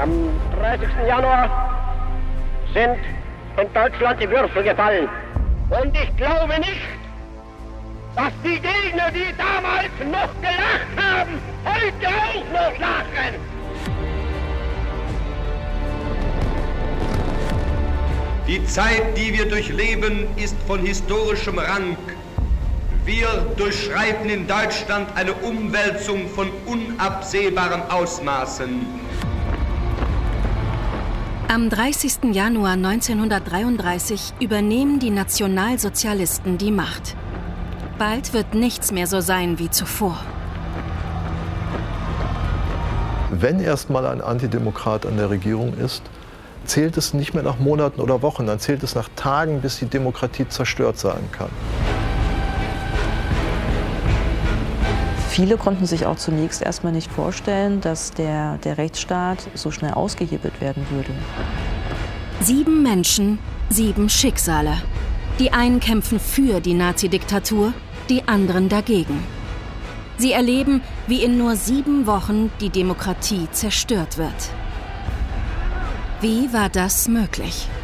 Am 30. Januar sind in Deutschland die Würfel gefallen. Und ich glaube nicht, dass die Gegner, die damals noch gelacht haben, heute auch noch lachen. Die Zeit, die wir durchleben, ist von historischem Rang. Wir durchschreiten in Deutschland eine Umwälzung von unabsehbaren Ausmaßen. Am 30. Januar 1933 übernehmen die Nationalsozialisten die Macht. Bald wird nichts mehr so sein wie zuvor. Wenn erstmal ein Antidemokrat an der Regierung ist, zählt es nicht mehr nach Monaten oder Wochen, dann zählt es nach Tagen, bis die Demokratie zerstört sein kann. Viele konnten sich auch zunächst erstmal nicht vorstellen, dass der Rechtsstaat so schnell ausgehebelt werden würde. 7 Menschen, 7 Schicksale. Die einen kämpfen für die Nazi-Diktatur, die anderen dagegen. Sie erleben, wie in nur 7 Wochen die Demokratie zerstört wird. Wie war das möglich?